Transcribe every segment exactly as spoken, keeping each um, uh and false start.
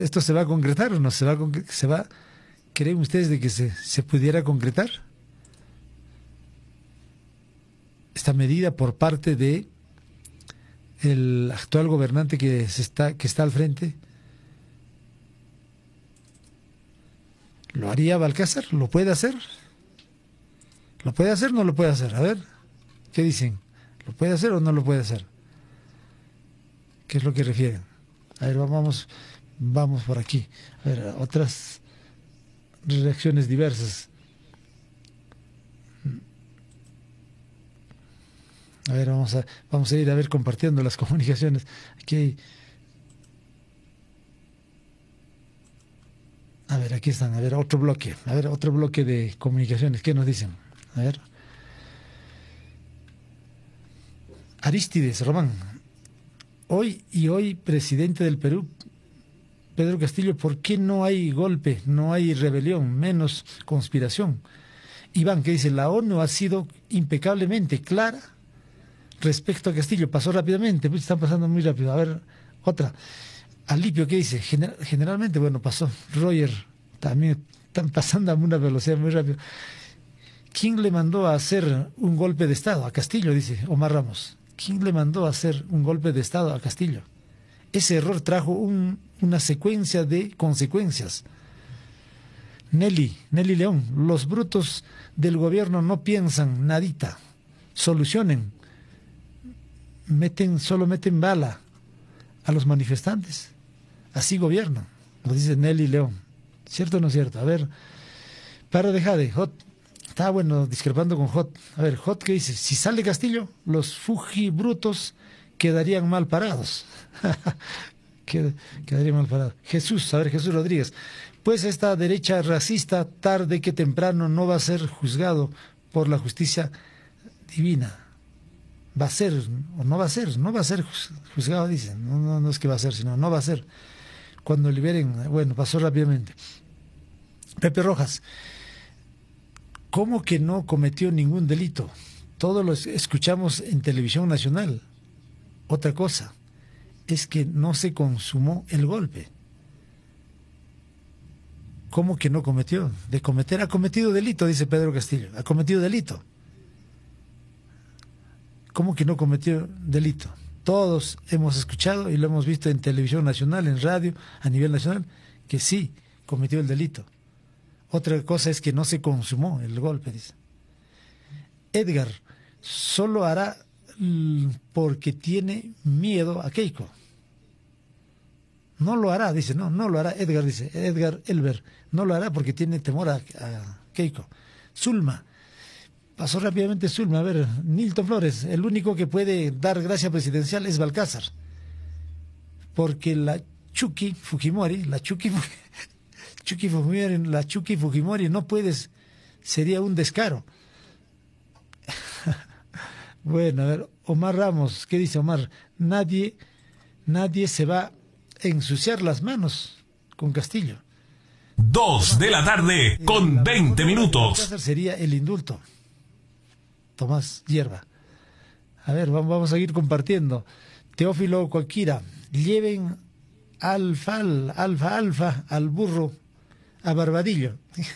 ¿Esto se va a concretar o no se va a concre- se va, creen ustedes de que se, se pudiera concretar esta medida por parte de el actual gobernante que se está, que está al frente? ¿Lo haría Balcázar? ¿Lo puede hacer? ¿Lo puede hacer o no lo puede hacer? A ver, ¿qué dicen? ¿Lo puede hacer o no lo puede hacer? ¿Qué es lo que refieren? A ver, vamos, vamos por aquí. A ver, otras reacciones diversas. A ver, vamos a, vamos a ir a ver compartiendo las comunicaciones. Aquí hay... A ver, aquí están. A ver, otro bloque. A ver, otro bloque de comunicaciones. ¿Qué nos dicen? A ver. Arístides, Román. Hoy y hoy, presidente del Perú, Pedro Castillo, ¿por qué no hay golpe, no hay rebelión, menos conspiración? Iván, que dice, la ONU ha sido impecablemente clara respecto a Castillo. Pasó rápidamente, pues están pasando muy rápido. A ver, otra. Alipio, ¿qué dice? Gener generalmente, bueno, pasó. Roger, también están pasando a una velocidad muy rápida. ¿Quién le mandó a hacer un golpe de Estado? A Castillo, dice Omar Ramos. ¿Quién le mandó a hacer un golpe de Estado a Castillo? Ese error trajo un, una secuencia de consecuencias. Nelly, Nelly León, los brutos del gobierno no piensan nadita. Solucionen. Meten, solo meten bala a los manifestantes. Así gobiernan, lo dice Nelly León. ¿Cierto o no es cierto? A ver, para de Jade, Hot, está bueno discrepando con Hot. A ver, Hot, ¿qué dice? Si sale Castillo, los fujibrutos quedarían mal parados. Qued, quedarían mal parados. Jesús, a ver, Jesús Rodríguez. Pues esta derecha racista, tarde que temprano, no va a ser juzgado por la justicia divina. Va a ser, o no va a ser, no va a ser juzgado, dicen. No, no, no es que va a ser, sino no va a ser. Cuando liberen, bueno, pasó rápidamente. Pepe Rojas, ¿cómo que no cometió ningún delito? Todo lo escuchamos en televisión nacional. Otra cosa es que no se consumó el golpe. ¿Cómo que no cometió? De cometer, ha cometido delito, dice Pedro Castillo. Ha cometido delito. ¿Cómo que no cometió delito? Todos hemos escuchado y lo hemos visto en televisión nacional, en radio, a nivel nacional, que sí cometió el delito. Otra cosa es que no se consumó el golpe, dice. Edgar, solo hará porque tiene miedo a Keiko. No lo hará, dice, no, no lo hará, Edgar dice, Edgar Elber, no lo hará porque tiene temor a, a Keiko. Zulma, pasó rápidamente Zulma, a ver, Nilton Flores, el único que puede dar gracia presidencial es Balcázar, porque la Chucky Fujimori, la Chucky, Chucky Fujimori, la Chucky Fujimori no puedes, sería un descaro. Bueno, a ver, Omar Ramos, ¿qué dice Omar? Nadie, nadie se va a ensuciar las manos con Castillo. Dos de la tarde con veinte minutos. Sería el indulto. Tomás Hierba. A ver, vamos, vamos a seguir compartiendo. Teófilo Coquira, lleven alfa, alfa, alfa al burro a Barbadillo.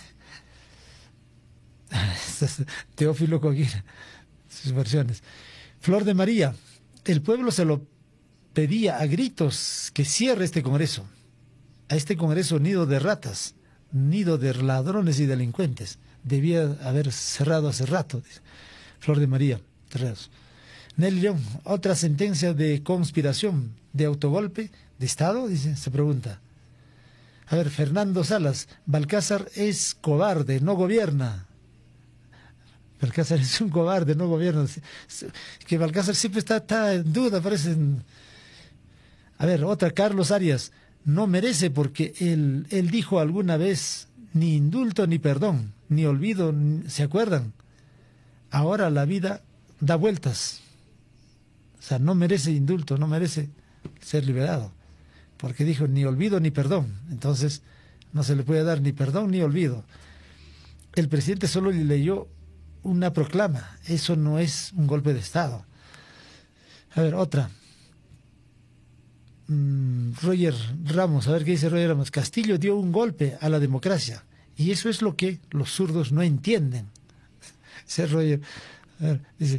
Teófilo Coquira, sus versiones. Flor de María, el pueblo se lo pedía a gritos que cierre este Congreso. A este Congreso nido de ratas, nido de ladrones y delincuentes. Debía haber cerrado hace rato. Flor de María, Terreros. Nelly León, otra sentencia de conspiración, de autogolpe, de Estado, dice, se pregunta. A ver, Fernando Salas, Balcázar es cobarde, no gobierna. Balcázar es un cobarde, no gobierna. Que Balcázar siempre está, está en duda, parece. A ver, otra, Carlos Arias, no merece porque él, él dijo alguna vez ni indulto ni perdón, ni olvido, ni, ¿se acuerdan? Ahora la vida da vueltas. O sea, no merece indulto, no merece ser liberado. Porque dijo ni olvido ni perdón. Entonces, no se le puede dar ni perdón ni olvido. El presidente solo le leyó una proclama. Eso no es un golpe de Estado. A ver, otra. mmm, Roger Ramos, a ver qué dice Roger Ramos. Castillo dio un golpe a la democracia y eso es lo que los zurdos no entienden. Dice Roger, a ver, dice,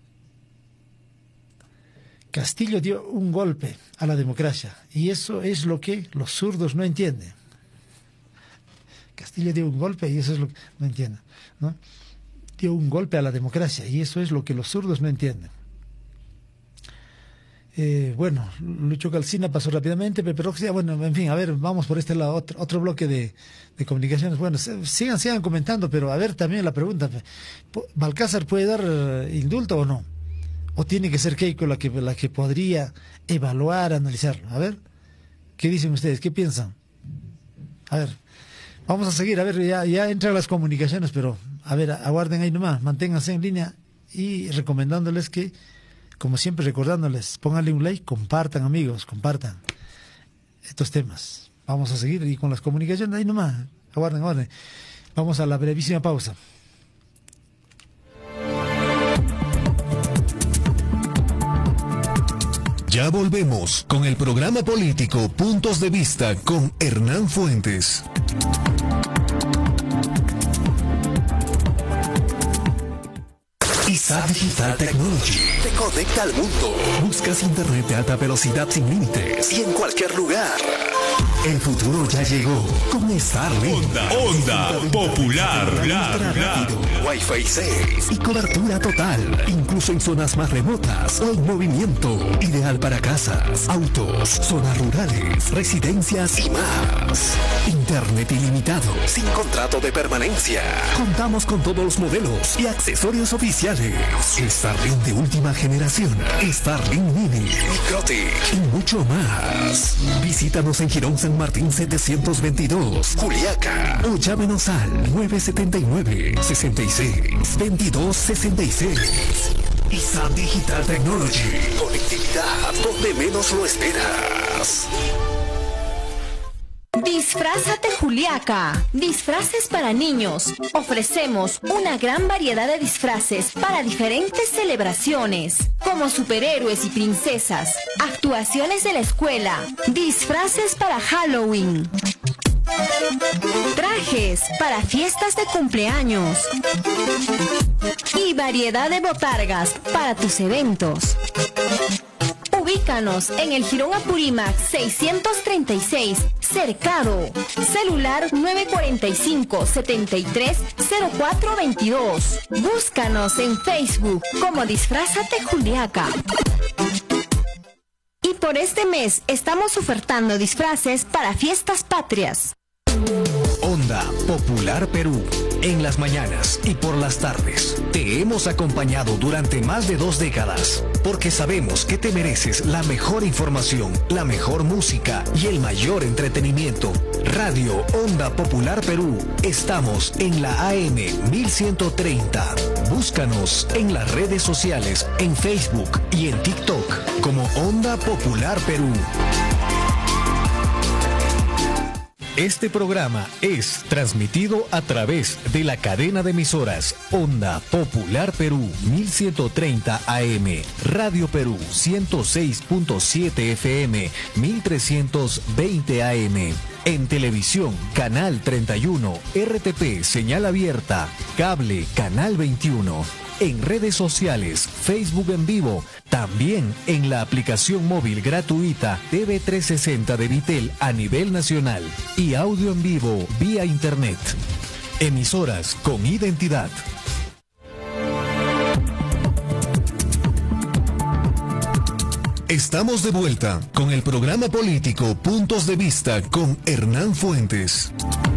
Castillo dio un golpe a la democracia y eso es lo que los zurdos no entienden. Castillo dio un golpe y eso es lo que no entienden, ¿no? Dio un golpe a la democracia y eso es lo que los zurdos no entienden. Eh, bueno, Lucho Calcina pasó rápidamente, Pepe Roxia, bueno, en fin, a ver, vamos por este lado, otro, otro bloque de, de comunicaciones. Bueno, sigan, sigan comentando, pero a ver también la pregunta, ¿Balcázar puede dar uh, indulto o no? ¿O tiene que ser Keiko la que, la que podría evaluar, analizarlo? A ver, ¿qué dicen ustedes? ¿Qué piensan? A ver, vamos a seguir, a ver, ya, ya entran las comunicaciones, pero a ver, aguarden ahí nomás, manténganse en línea y recomendándoles que, como siempre, recordándoles, pónganle un like, compartan, amigos, compartan estos temas. Vamos a seguir y con las comunicaciones ahí nomás, aguarden, aguarden. Vamos a la brevísima pausa. Ya volvemos con el programa político Puntos de Vista con Hernán Fuentes. I S A Digital Technology te conecta al mundo. Buscas internet de alta velocidad sin límites y en cualquier lugar. El futuro ya llegó con Starlink. Onda, onda popular, rápido, Wi-Fi seis y cobertura total, incluso en zonas más remotas o en movimiento. Ideal para casas, autos, zonas rurales, residencias y más. Internet ilimitado, sin contrato de permanencia. Contamos con todos los modelos y accesorios oficiales. Starlink de última generación, Starlink Mini, Microtic y mucho más. Visítanos en Girón San Martín setecientos veintidós, Juliaca, o llámenos al nueve siete nueve, seis seis, veintidós sesenta y seis. I S A Digital Technology, conectividad donde menos lo esperas. Disfrázate Juliaca, disfraces para niños. Ofrecemos una gran variedad de disfraces para diferentes celebraciones, como superhéroes y princesas, actuaciones de la escuela, disfraces para Halloween, trajes para fiestas de cumpleaños y variedad de botargas para tus eventos. Ubícanos en el Jirón Apurímac seiscientos treinta y seis, Cercado. Celular nueve cuatro cinco, siete tres, cero cuatro dos dos. Búscanos en Facebook como Disfrázate Juliaca. Y por este mes estamos ofertando disfraces para fiestas patrias. Onda Popular Perú. En las mañanas y por las tardes te hemos acompañado durante más de dos décadas, porque sabemos que te mereces la mejor información, la mejor música y el mayor entretenimiento. Radio Onda Popular Perú. Estamos en la A M mil ciento treinta. Búscanos en las redes sociales, en Facebook y en TikTok como Onda Popular Perú. Este programa es transmitido a través de la cadena de emisoras Onda Popular Perú mil ciento treinta A M, Radio Perú ciento seis punto siete F M, mil trescientos veinte A M. En televisión, Canal treinta y uno, R T P, señal abierta, cable, Canal veintiuno. En redes sociales, Facebook en vivo, también en la aplicación móvil gratuita T V trescientos sesenta de Vitel a nivel nacional y audio en vivo vía internet. Emisoras con identidad. Estamos de vuelta con el programa político Puntos de Vista con Hernán Fuentes.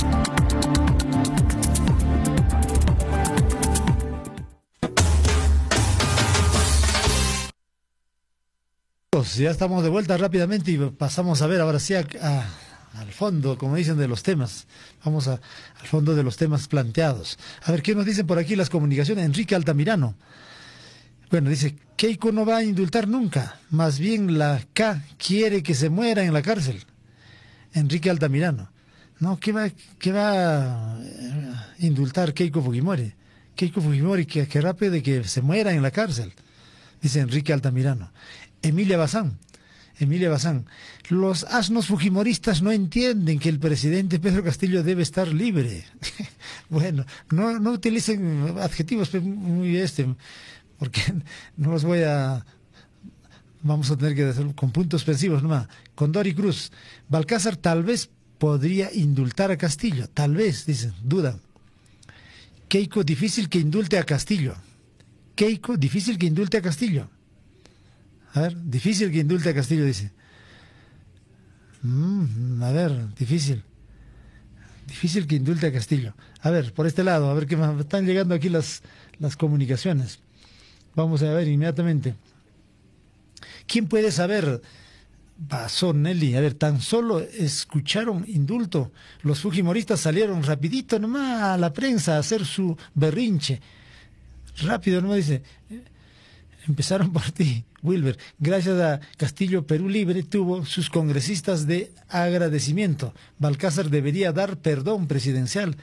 Ya estamos de vuelta rápidamente y pasamos a ver ahora sí a, a, al fondo, como dicen, de los temas. Vamos a, al fondo de los temas planteados. A ver, ¿qué nos dicen por aquí las comunicaciones? Enrique Altamirano. Bueno, dice, Keiko no va a indultar nunca. Más bien la K quiere que se muera en la cárcel. Enrique Altamirano. No, ¿qué va, qué va a indultar Keiko Fujimori? Keiko Fujimori que querrá de que se muera en la cárcel. Dice Enrique Altamirano. Emilia Bazán. Emilia Bazán. Los asnos fujimoristas no entienden que el presidente Pedro Castillo debe estar libre. Bueno, no, no utilicen adjetivos muy este, porque no los voy a... Vamos a tener que hacer con puntos suspensivos nomás. Con Dori Cruz. Balcázar tal vez podría indultar a Castillo. Tal vez, dicen, dudan. Keiko, difícil que indulte a Castillo. Keiko, difícil que indulte a Castillo. A ver, difícil que indulte a Castillo, dice. Mm, a ver, difícil. Difícil que indulte a Castillo. A ver, por este lado, a ver qué más. Están llegando aquí las, las comunicaciones. Vamos a ver inmediatamente. ¿Quién puede saber? Pasó Nelly. A ver, tan solo escucharon indulto. Los fujimoristas salieron rapidito nomás a la prensa a hacer su berrinche. Rápido nomás dice. Empezaron por ti, Wilber. Gracias a Castillo, Perú Libre tuvo sus congresistas de agradecimiento. Balcázar debería dar perdón presidencial.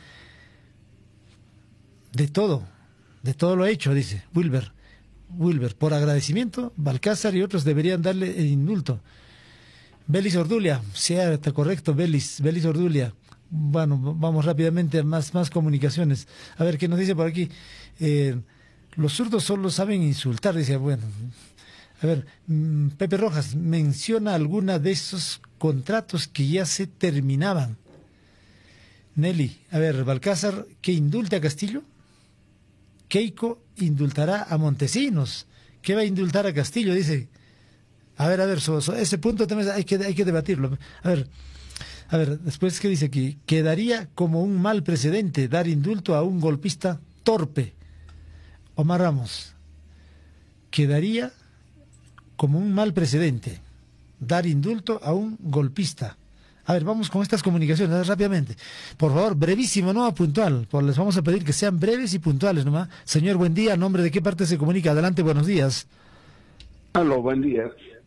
De todo, de todo lo hecho, dice Wilber. Wilber, por agradecimiento, Balcázar y otros deberían darle el indulto. Belis Ordulia, cierto, correcto, Belis, Belis Ordulia. Bueno, vamos rápidamente a más, más comunicaciones. A ver, ¿qué nos dice por aquí? Eh, los zurdos solo saben insultar, dice, bueno. A ver, Pepe Rojas, menciona alguna de esos contratos que ya se terminaban. Nelly, a ver, Balcázar, ¿que indulte a Castillo? Keiko indultará a Montesinos. ¿Qué va a indultar a Castillo? Dice. A ver, a ver, so, so, ese punto también hay que, hay que debatirlo. A ver, a ver, después, ¿qué dice aquí? Quedaría como un mal precedente dar indulto a un golpista torpe. Omar Ramos. Quedaría como un mal precedente dar indulto a un golpista. A ver, vamos con estas comunicaciones rápidamente. Por favor, brevísimo, no puntual. Pues les vamos a pedir que sean breves y puntuales nomás. Señor, buen día. ¿A nombre de qué parte se comunica? Adelante, buenos días. Aló, buen día.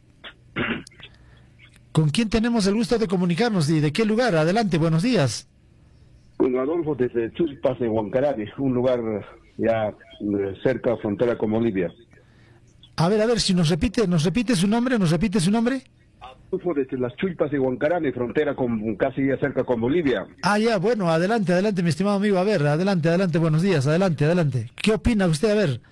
¿Con quién tenemos el gusto de comunicarnos y de qué lugar? Adelante, buenos días. Con Adolfo desde Chuspas, de Huancarari, un lugar ya cerca, frontera con Bolivia. A ver, a ver, si nos repite, nos repite su nombre, nos repite su nombre. Adolfo desde las Chulpas de Huancarani, frontera con casi ya cerca con Bolivia. Ah, ya, bueno, adelante, adelante, mi estimado amigo. A ver, adelante, adelante, buenos días, adelante, adelante. ¿Qué opina usted? A ver.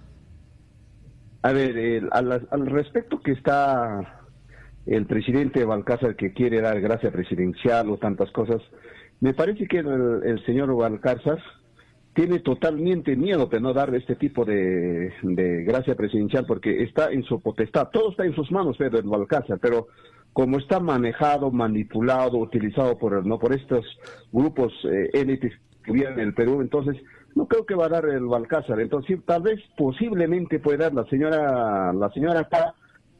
A ver, el, al, al respecto que está el presidente Balcázar que quiere dar gracia presidencial o tantas cosas, me parece que el, el señor Balcázar tiene totalmente miedo de no dar este tipo de, de gracia presidencial porque está en su potestad, todo está en sus manos, Pedro Balcázar, pero como está manejado, manipulado, utilizado por no por estos grupos eh, élites que viven en el Perú, entonces no creo que va a dar el Balcázar, entonces tal vez posiblemente puede dar la señora la señora acá.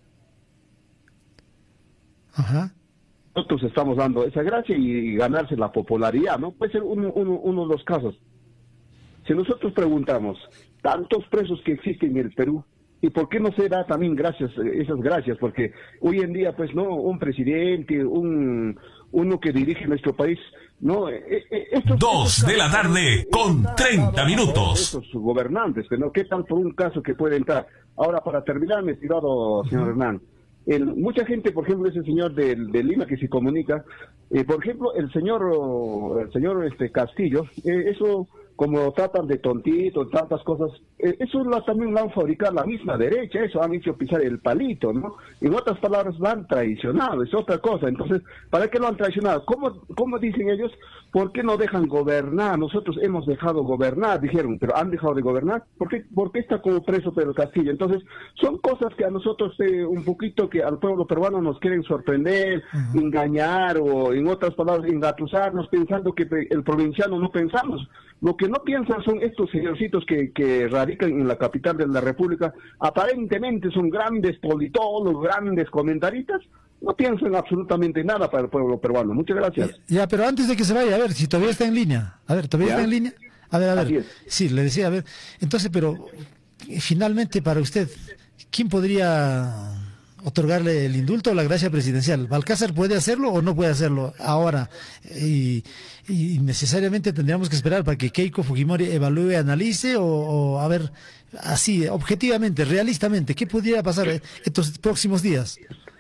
Ajá. Nosotros estamos dando esa gracia y, y ganarse la popularidad, ¿no? Puede ser uno, uno, uno de los casos. Si nosotros preguntamos, tantos presos que existen en el Perú, ¿y por qué no se da también gracias, esas gracias? Porque hoy en día, pues, no, un presidente, un uno que dirige nuestro país, no, eh, eh, estos, Dos estos de la tarde con treinta minutos. Estos gobernantes, pero ¿qué tal por un caso que puede entrar? Ahora, para terminar, mi estimado señor Hernán, el, mucha gente, por ejemplo, ese señor de, de Lima que se comunica, eh, por ejemplo, el señor, el señor este Castillo, eh, eso como tratan de tontito, tantas cosas, eh, eso la, también lo han fabricado la misma derecha, eso han hecho pisar el palito, ¿no? En otras palabras, lo han traicionado, es otra cosa. Entonces, ¿para qué lo han traicionado? ¿Cómo, cómo dicen ellos? ¿Por qué no dejan gobernar? Nosotros hemos dejado gobernar, dijeron, pero ¿han dejado de gobernar? ¿Por qué, por qué está como preso Pedro Castillo? Entonces, son cosas que a nosotros, eh, un poquito, que al pueblo peruano nos quieren sorprender, uh-huh. engañar, o en otras palabras, engatusarnos, pensando que el provinciano no pensamos. Lo que no piensan son estos señorcitos que, que radican en la capital de la República, aparentemente son grandes politólogos, grandes comentaristas, no piensan absolutamente nada para el pueblo peruano. Muchas gracias. Ya, ya, pero antes de que se vaya, a ver, si todavía está en línea, a ver, ¿todavía ¿Ya? está en línea? A ver, a ver, sí, le decía, a ver, entonces, pero finalmente para usted, ¿quién podría otorgarle el indulto o la gracia presidencial? ¿Balcázar puede hacerlo o no puede hacerlo ahora? Y, y necesariamente tendríamos que esperar para que Keiko Fujimori evalúe, analice o, o a ver, así, objetivamente, realistamente, ¿qué pudiera pasar estos próximos días?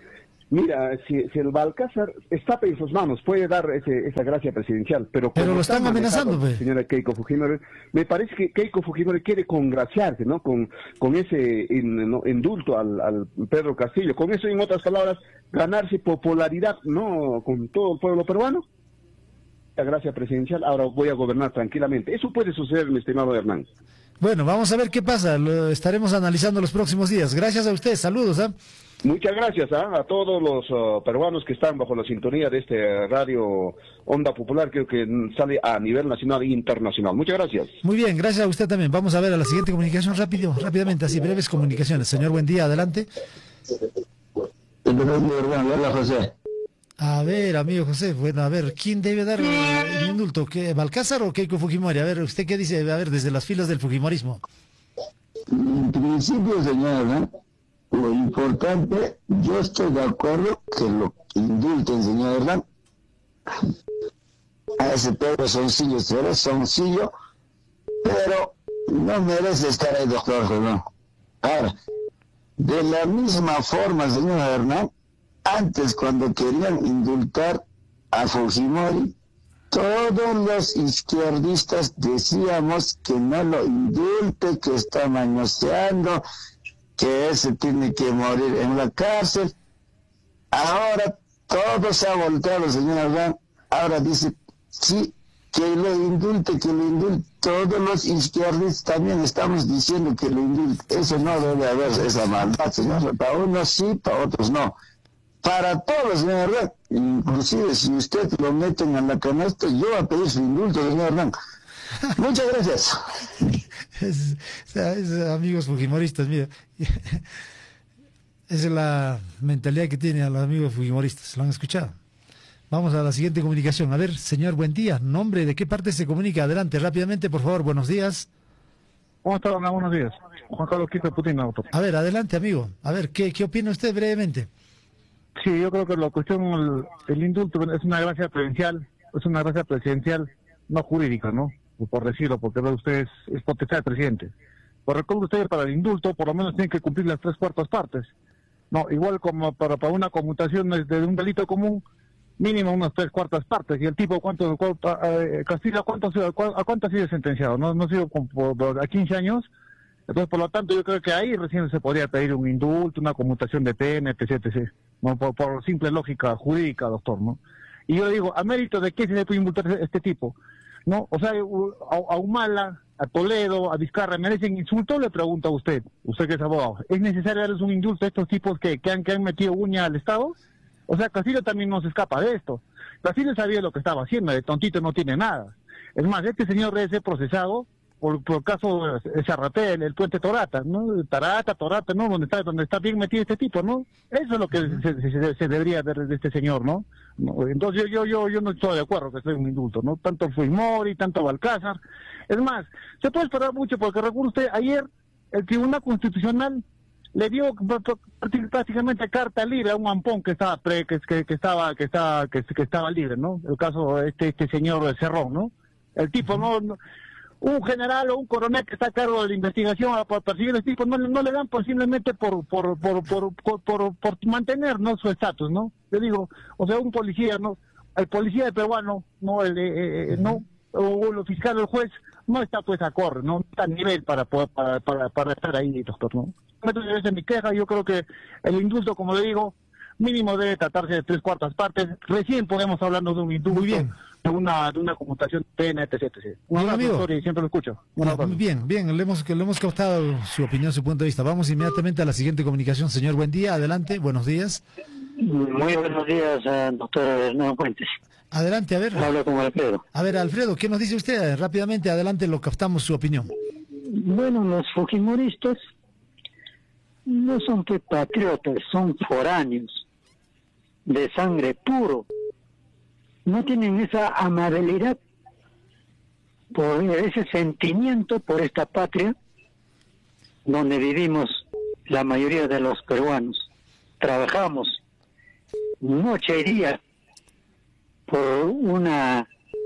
Mira, si, si el Balcázar está en sus manos, puede dar ese, esa gracia presidencial, pero Pero como lo está están amenazando, manejado, pues. señora Keiko Fujimori, me parece que Keiko Fujimori quiere congraciarse, ¿no? Con, con ese in- ¿no? indulto al, al Pedro Castillo, con eso, en otras palabras, ganarse popularidad, ¿no? Con todo el pueblo peruano. La gracia presidencial, ahora voy a gobernar tranquilamente. Eso puede suceder, mi estimado Hernán. Bueno, vamos a ver qué pasa, lo estaremos analizando los próximos días. Gracias a usted, saludos. ¿eh? Muchas gracias ¿eh? a todos los uh, peruanos que están bajo la sintonía de este radio Onda Popular, creo que sale a nivel nacional e internacional. Muchas gracias. Muy bien, gracias a usted también. Vamos a ver a la siguiente comunicación rápido, rápidamente, así breves comunicaciones. Señor, buen día, adelante. Hola, José. A ver, amigo José, bueno, a ver, ¿quién debe dar eh, el indulto? ¿Qué, ¿Balcázar o Keiko Fujimori? A ver, ¿usted qué dice? A ver, desde las filas del Fujimorismo. En principio, señor, ¿no? Lo importante, yo estoy de acuerdo que lo indulten, señor Hernán. A ese Pedro Soncillo, será Soncillo, pero no merece estar ahí, doctor Hernán. Ahora, de la misma forma, señor Hernán, antes cuando querían indultar a Fujimori, todos los izquierdistas decíamos que no lo indulte, que está manoseando, que ese tiene que morir en la cárcel. Ahora todo se ha volteado, señor Hernán. Ahora dice, sí, que lo indulte, que lo indulte. Todos los izquierdistas también estamos diciendo que lo indulte. Eso no debe haber, esa maldad, señor. Para unos sí, para otros no. Para todos, señor Hernán. Inclusive si usted lo meten en la canasta, yo voy a pedir su indulto, señor Hernán. Muchas gracias. Es, o sea, es, amigos fujimoristas, mira. Esa es la mentalidad que tienen a los amigos fujimoristas. ¿Lo han escuchado? Vamos a la siguiente comunicación. A ver, señor, buen día. ¿Nombre de qué parte se comunica? Adelante, rápidamente, por favor. Buenos días. ¿Cómo está, Ana? Buenos días. Juan Carlos Quito de Putin, autor. A ver, adelante, amigo. A ver, ¿qué, qué opina usted brevemente? Sí, yo creo que la cuestión, el, el indulto es una gracia presidencial, es una gracia presidencial, no jurídica, ¿no? Por decirlo, porque usted es, es potestad del presidente. Por recuerdo usted, para el indulto, por lo menos tiene que cumplir las tres cuartas partes. No, igual como para, para una conmutación de un delito común, mínimo unas tres cuartas partes. Y el tipo, ¿cuánto, cuánto eh, Castillo, ¿cuánto, ¿a cuánto ha sido sentenciado? ¿No, no ha sido como por, a quince años? Entonces, por lo tanto, yo creo que ahí recién se podría pedir un indulto, una conmutación de pena, etc, etcétera, ¿no? Por, por simple lógica jurídica, doctor, ¿no? Y yo digo, ¿a mérito de qué se le puede indultar este tipo? ¿No? O sea, a, a Humala, a Toledo, a Vizcarra, ¿merecen insulto? Le pregunto a usted, usted que es abogado. ¿Es necesario darles un indulto a estos tipos que, que, han, que han metido uña al Estado? O sea, Castillo también no se escapa de esto. Castillo sabía lo que estaba haciendo, de tontito no tiene nada. Es más, este señor debe ser procesado por, por caso de Charratel, el puente Torata, ¿no? Tarata, Torata, ¿no? Donde está, donde está bien metido este tipo, ¿no? Eso es lo que uh-huh. se, se, se debería ver de este señor, ¿no? ¿no? Entonces yo, yo, yo, yo no estoy de acuerdo que sea un indulto, ¿no? Tanto Fujimori, tanto Balcázar. Es más, se puede esperar mucho porque recuerda usted, ayer el Tribunal Constitucional le dio prácticamente carta libre a un ampón que estaba pre, que, que, que estaba que estaba que, que estaba libre, ¿no? El caso de este este señor Cerrón, ¿no? El tipo uh-huh. no, no un general o un coronel que está a cargo de la investigación para perseguir a este tipo no, no le dan posiblemente por por por por por, por, por mantener no su estatus, ¿no? Yo digo, o sea, un policía, ¿no? El policía de peruano, no el eh, uh-huh. no o el fiscal o el juez no está pues a correr, no está a nivel para poder para, para para estar ahí, doctor, ¿no? Entonces, esa es mi queja. Yo creo que el indulto, como le digo, mínimo debe tratarse de tres cuartas partes. Recién podemos hablarnos de un indulto, muy bien. de una de una conmutación de pena, etcétera, etcétera. Un bien, abrazo, doctor, y siempre lo escucho. Muy bien, bien, le hemos, le hemos captado su opinión, su punto de vista. Vamos inmediatamente a la siguiente comunicación. Señor, buen día, adelante, buenos días. Muy buenos días, uh, doctor Hernán Fuentes. Adelante, a ver. Hablo con Alfredo. A ver, Alfredo, ¿qué nos dice usted? Rápidamente, adelante, lo captamos su opinión. Bueno, los fujimoristas no son que patriotas, son foráneos, de sangre puro. No tienen esa amabilidad, por ese sentimiento por esta patria donde vivimos la mayoría de los peruanos. Trabajamos noche y día por una,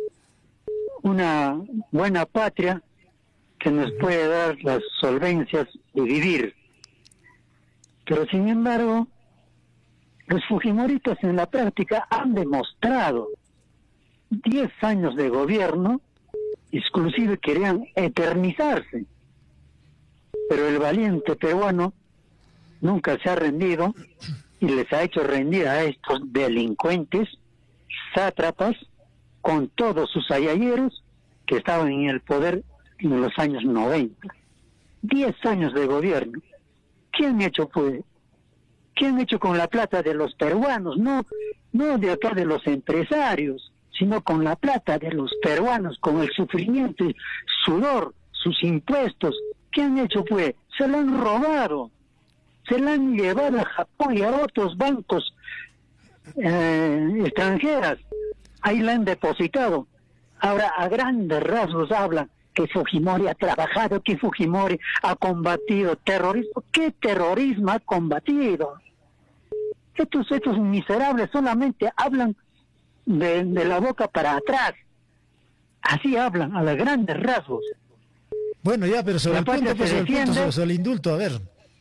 una buena patria que nos puede dar las solvencias de vivir. Pero sin embargo, Los fujimoristas en la práctica han demostrado diez años de gobierno, inclusive querían eternizarse, pero el valiente peruano nunca se ha rendido y les ha hecho rendir a estos delincuentes, sátrapas, con todos sus ayayeros que estaban en el poder en los años noventa. Diez años de gobierno. ¿Qué han hecho pues? ¿Qué han hecho con la plata de los peruanos? No, no de acá de los empresarios, sino con la plata de los peruanos, con el sufrimiento, sudor, sus impuestos. ¿Qué han hecho pues? Se la han robado. Se la han llevado a Japón y a otros bancos eh, extranjeras. Ahí la han depositado. Ahora a grandes rasgos hablan que Fujimori ha trabajado, que Fujimori ha combatido terrorismo. ¿Qué terrorismo ha combatido? Estos, estos miserables solamente hablan de, de la boca para atrás. Así hablan, a los grandes rasgos. Bueno, ya, pero sobre el punto, pues, sobre, el punto sobre, sobre el indulto, a ver.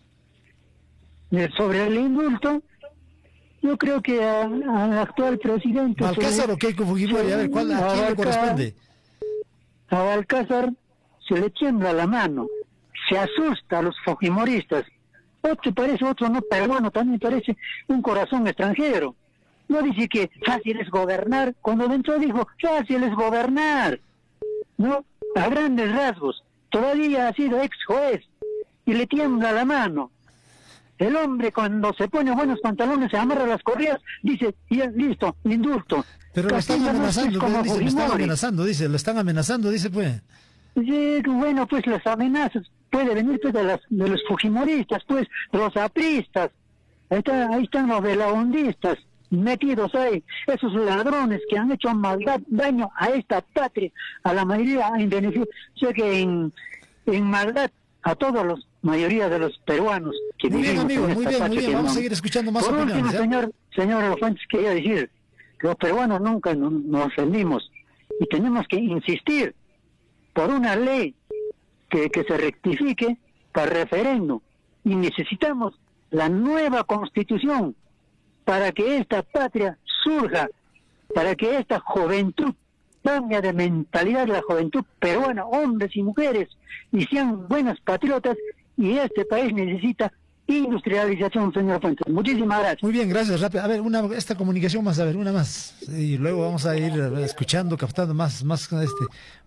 Sobre el indulto, yo creo que al actual presidente... ¿Balcázar o Keiko Fujimori? A ver, ¿cuál, ¿a quién le corresponde? A Balcázar se le tiembla la mano, se asusta a los fujimoristas. Otro parece, otro no peruano, también parece un corazón extranjero. No dice que fácil es gobernar, cuando dentro dijo, fácil es gobernar. ¿No? A grandes rasgos. Todavía ha sido ex juez y le tiembla la mano. El hombre cuando se pone buenos pantalones, se amarra las correas, dice, ya, listo, indulto. Pero lo están amenazando, no dice, lo están amenazando, dice, lo están amenazando, dice, pues. Sí, bueno, pues las amenazas puede venir pues, de, las, de los fujimoristas, pues, de los apristas. Ahí, está, ahí están los velaondistas metidos ahí, esos ladrones que han hecho maldad, daño a esta patria, a la mayoría en beneficio, o sea que en, en maldad a todos los mayoría de los peruanos que muy vivimos bien, amigo, en esta muy bien, muy bien. Vamos no. a seguir escuchando más Por opiniones. último, ¿eh? señor, señor Fuentes, quería decir que los peruanos nunca nos, nos ofendimos y tenemos que insistir por una ley que, que se rectifique para referéndum y necesitamos la nueva constitución para que esta patria surja, para que esta juventud cambie de mentalidad, la juventud peruana, hombres y mujeres, y sean buenas patriotas. Y este país necesita industrialización, señor Fuentes. Muchísimas gracias. Muy bien, gracias. Rápido. A ver, una, esta comunicación más, a ver, una más. Y luego vamos a ir escuchando, captando más, más, este,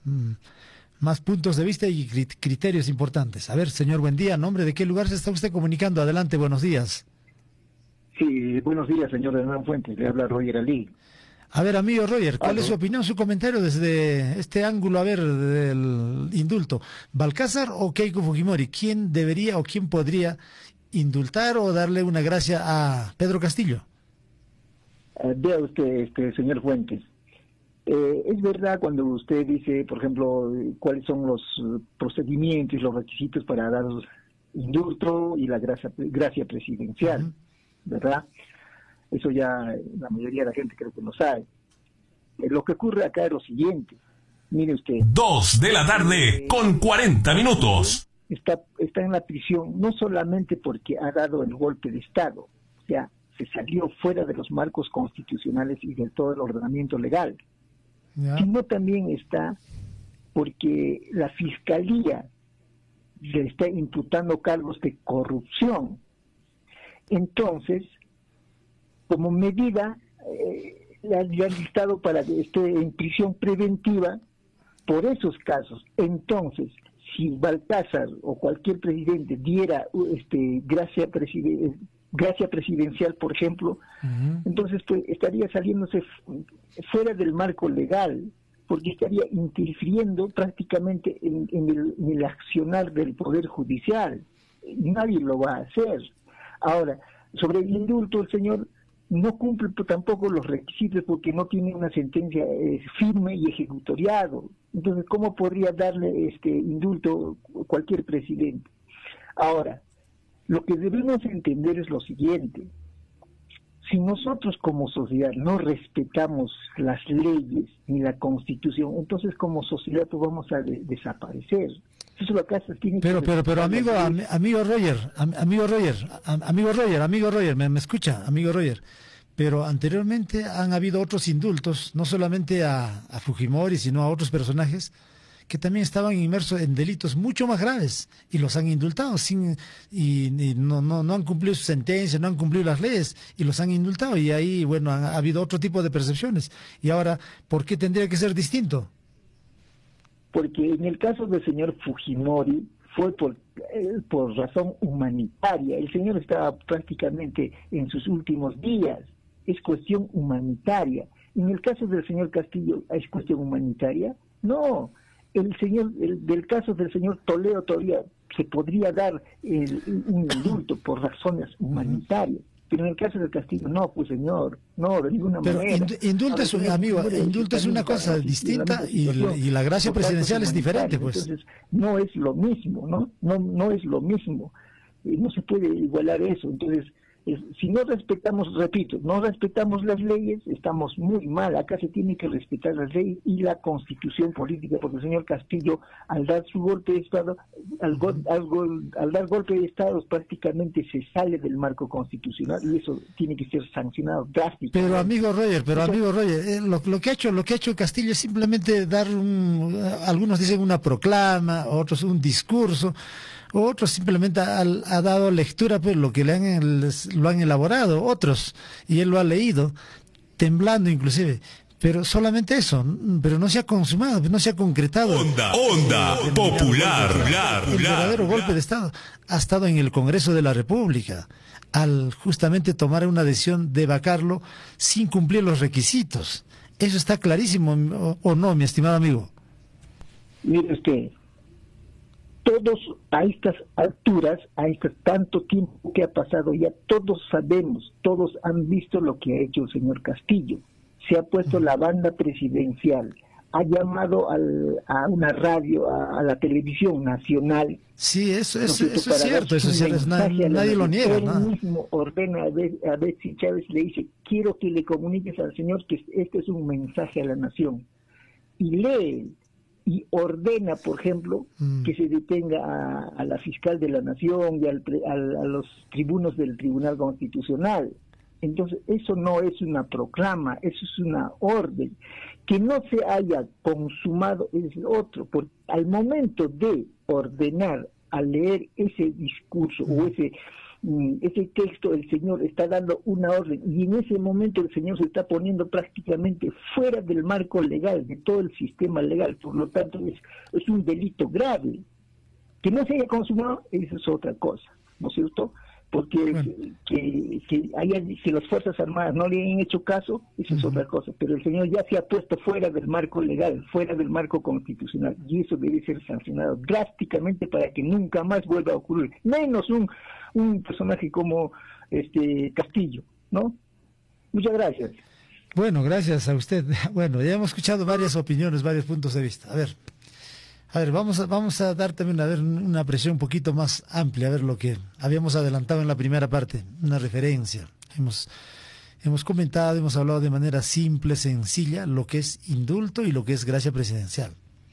más puntos de vista y criterios importantes. A ver, señor, buen día. ¿Nombre de qué lugar se está usted comunicando? Adelante, buenos días. Sí, buenos días, señor Hernán Fuentes. Le habla Roger Ali. A ver, amigo Roger, ¿cuál ¿Aló? es su opinión, su comentario desde este ángulo, a ver, del indulto? ¿Balcázar o Keiko Fujimori? ¿Quién debería o quién podría indultar o darle una gracia a Pedro Castillo? Uh, vea usted, este, señor Fuentes. Eh, es verdad cuando usted dice, por ejemplo, cuáles son los uh, procedimientos y los requisitos para dar indulto y la gracia, gracia presidencial, uh-huh. ¿verdad? Eso ya la mayoría de la gente creo que lo sabe. Eh, lo que ocurre acá es lo siguiente. Mire usted. Dos de la tarde eh, con cuarenta minutos. Está, está en la prisión no solamente porque ha dado el golpe de Estado, o sea, se salió fuera de los marcos constitucionales y de todo el ordenamiento legal, yeah. sino también está porque la Fiscalía le está imputando cargos de corrupción. Entonces, como medida, eh, le han listado para que esté en prisión preventiva por esos casos. Entonces, si Balcázar o cualquier presidente diera este gracia, presiden gracia presidencial, por ejemplo, uh-huh. entonces pues estaría saliéndose fuera del marco legal, porque estaría interfiriendo prácticamente en, en, el, en el accionar del Poder Judicial. Nadie lo va a hacer. Ahora, sobre el indulto, el señor no cumple tampoco los requisitos porque no tiene una sentencia eh, firme y ejecutoriado. Entonces, ¿cómo podría darle este indulto cualquier presidente? Ahora, lo que debemos entender es lo siguiente. Si nosotros como sociedad no respetamos las leyes ni la Constitución, entonces como sociedad pues vamos a de desaparecer. Eso lo que hace, tiene pero, que pero, pero, amigo, am, amigo Roger, am, amigo Roger, am, amigo Roger, amigo Roger, ¿me, me escucha, amigo Roger? Pero anteriormente han habido otros indultos, no solamente a, a Fujimori, sino a otros personajes que también estaban inmersos en delitos mucho más graves y los han indultado sin y, y no, no, no han cumplido su sentencia, no han cumplido las leyes y los han indultado, y ahí, bueno, ha, ha habido otro tipo de percepciones. Y ahora, ¿por qué tendría que ser distinto? Porque en el caso del señor Fujimori fue por, eh, por razón humanitaria. El señor estaba prácticamente en sus últimos días. Es cuestión humanitaria. En el caso del señor Castillo, ¿es cuestión humanitaria? No. El señor, el, del caso del señor Toledo todavía se podría dar el, un indulto por razones humanitarias. Pero en el caso del Castillo, no, pues señor, no, de ninguna Pero manera. Indulto es, un, amigo, indulto es una cosa distinta y, y la gracia presidencial es diferente, pues. Entonces, no es lo mismo, ¿no? No, no es lo mismo. Eh, no se puede igualar eso. Entonces, es, si no respetamos, repito, no respetamos las leyes, estamos muy mal. Acá se tiene que respetar las leyes y la constitución política, porque el señor Castillo, al dar su golpe de Estado, al, go, al, gol, al dar golpe de Estado, prácticamente se sale del marco constitucional y eso tiene que ser sancionado drásticamente. Pero amigo Roger, pero amigo Roger, eh, lo, lo que ha hecho, lo que ha hecho Castillo es simplemente dar un, algunos dicen una proclama, otros un discurso. Otros simplemente ha, ha dado lectura, pues lo que le han, les, lo han elaborado, otros, y él lo ha leído, temblando inclusive, pero solamente eso, pero no se ha consumado, no se ha concretado. Onda, onda popular, el verdadero golpe de Estado ha estado en el Congreso de la República, al justamente tomar una decisión de vacarlo sin cumplir los requisitos. Eso está clarísimo, o, o no, mi estimado amigo. Mire usted, todos a estas alturas, a este tanto tiempo que ha pasado, ya todos sabemos, todos han visto lo que ha hecho el señor Castillo. Se ha puesto la banda presidencial, ha llamado al, a una radio, a, a la televisión nacional. Sí, eso, eso, eso es cierto, eso es cierto, nadie, nadie lo niega. Él ¿no? mismo ordena a, Be a Betsy Chávez, le dice, quiero que le comuniques al señor que este es un mensaje a la nación. Y lee y ordena, por ejemplo, mm. que se detenga a, a la fiscal de la nación y al, al, a los tribunos del Tribunal Constitucional. Entonces, eso no es una proclama, eso es una orden. Que no se haya consumado es otro, porque al momento de ordenar, a leer ese discurso mm. o ese ese texto, el señor está dando una orden y en ese momento el señor se está poniendo prácticamente fuera del marco legal, de todo el sistema legal. Por lo tanto es, es un delito grave. Que no se haya consumado, eso es otra cosa, ¿no es cierto? Porque bueno. que, que, haya, que las Fuerzas Armadas no le hayan hecho caso, eso uh-huh. es otra cosa, pero el señor ya se ha puesto fuera del marco legal, fuera del marco constitucional, y eso debe ser sancionado drásticamente para que nunca más vuelva a ocurrir, menos un, un personaje como este Castillo, ¿no? Muchas gracias. Bueno, gracias a usted. Bueno, ya hemos escuchado varias opiniones, varios puntos de vista. A ver, A ver, vamos a, vamos a dar también a ver una apreciación un poquito más amplia, a ver lo que habíamos adelantado en la primera parte, una referencia. Hemos, hemos comentado, hemos hablado de manera simple, sencilla, lo que es indulto y lo que es gracia presidencial.